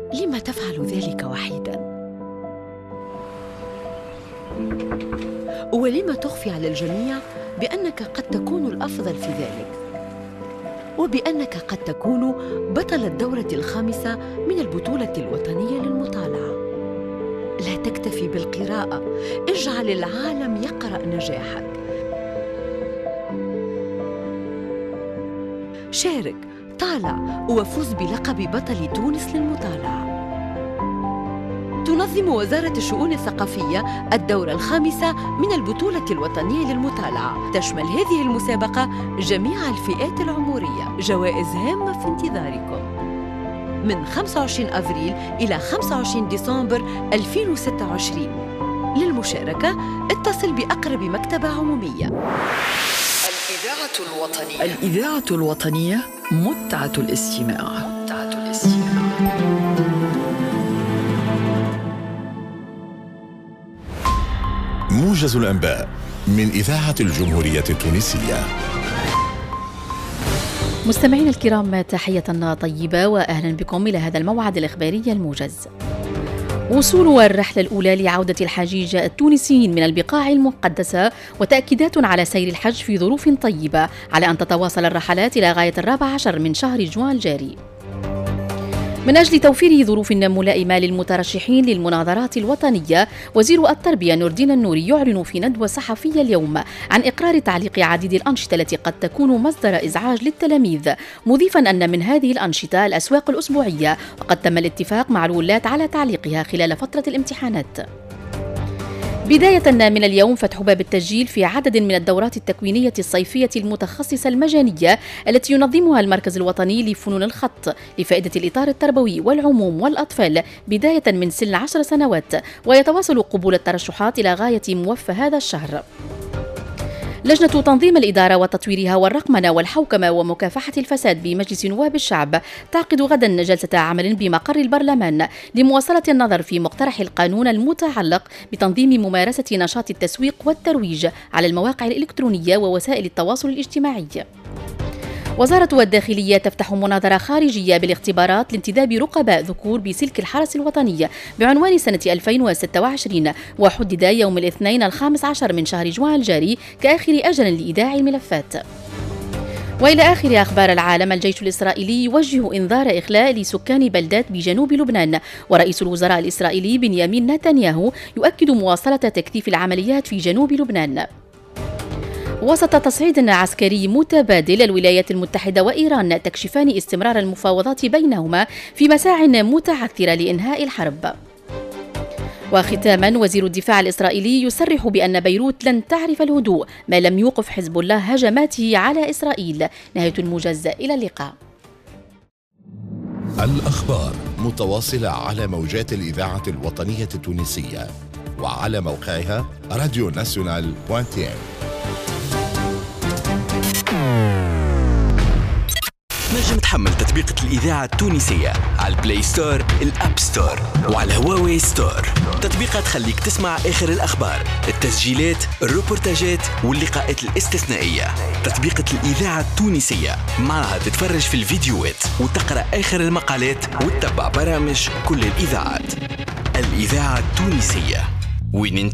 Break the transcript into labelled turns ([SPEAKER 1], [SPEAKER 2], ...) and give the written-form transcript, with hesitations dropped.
[SPEAKER 1] لم تفعل ذلك وحيداً؟ ولم تخفي على الجميع بأنك قد تكون الأفضل في ذلك، وبأنك قد تكون بطل الدورة الخامسة من البطولة الوطنية للمطالعة؟ لا تكتفي بالقراءة، اجعل العالم يقرأ نجاحك. شارك، طالع، وفوز بلقب بطل تونس للمطالعة. تنظم وزارة الشؤون الثقافية الدورة الخامسة من البطولة الوطنية للمطالعة. تشمل هذه المسابقة جميع الفئات العمرية. جوائز هامة في انتظاركم من 25 أفريل إلى 25 ديسمبر 2026. للمشاركة اتصل بأقرب مكتبة عمومية.
[SPEAKER 2] الإذاعة الوطنية متعة الاستماع.
[SPEAKER 3] موجز الأنباء من إذاعة الجمهورية التونسية.
[SPEAKER 4] مستمعينا الكرام، تحية طيبة وأهلا بكم إلى هذا الموعد الإخباري الموجز. وصول الرحلة الأولى لعودة الحجيج التونسيين من البقاع المقدسة، وتأكيدات على سير الحج في ظروف طيبة على أن تتواصل الرحلات إلى غاية 14 من شهر جوان الجاري. من أجل توفير ظروف ملائمة للمترشحين للمناظرات الوطنية، وزير التربية نور الدين النوري يعلن في ندوة صحفية اليوم عن إقرار تعليق عديد الأنشطة التي قد تكون مصدر إزعاج للتلاميذ، مضيفا أن من هذه الأنشطة الأسواق الأسبوعية، وقد تم الاتفاق مع الولاة على تعليقها خلال فترة الامتحانات. بداية من اليوم فتح باب التسجيل في عدد من الدورات التكوينية الصيفية المتخصصة المجانية التي ينظمها المركز الوطني لفنون الخط لفائدة الإطار التربوي والعموم والأطفال بداية من سن 10 سنوات، ويتواصل قبول الترشحات إلى غاية موفى هذا الشهر. لجنة تنظيم الإدارة وتطويرها والرقمنة والحوكمة ومكافحة الفساد بمجلس نواب الشعب تعقد غدا جلسة عمل بمقر البرلمان لمواصلة النظر في مقترح القانون المتعلق بتنظيم ممارسة نشاط التسويق والترويج على المواقع الإلكترونية ووسائل التواصل الاجتماعي. وزارة الداخلية تفتح مناظرة خارجية بالاختبارات لانتداب رقباء ذكور بسلك الحرس الوطني بعنوان سنة 2026، وحدد يوم الاثنين 15 من شهر جوان الجاري كآخر أجل لإيداع الملفات. وإلى آخر أخبار العالم، الجيش الإسرائيلي يوجه إنذار إخلاء لسكان بلدات بجنوب لبنان، ورئيس الوزراء الإسرائيلي بنيامين نتنياهو يؤكد مواصلة تكثيف العمليات في جنوب لبنان. وسط تصعيد عسكري متبادل، الولايات المتحدة وإيران تكشفان استمرار المفاوضات بينهما في مساع متعثرة لإنهاء الحرب. وختاما، وزير الدفاع الإسرائيلي يصرح بأن بيروت لن تعرف الهدوء ما لم يوقف حزب الله هجماته على إسرائيل. نهاية الموجز، إلى اللقاء.
[SPEAKER 3] الأخبار متواصلة على موجات الإذاعة الوطنية التونسية وعلى موقعها radionational.tn.
[SPEAKER 5] نجم تحمل تطبيقة الإذاعة التونسية على البلاي ستور، الأب ستور، وعلى هواوي ستور. تطبيقات تخليك تسمع آخر الأخبار، التسجيلات، الروبورتاجات واللقاءات الاستثنائية. تطبيقة الإذاعة التونسية، معها تتفرج في الفيديوهات وتقرأ آخر المقالات وتتبع برامج كل الإذاعات. الإذاعة التونسية، وين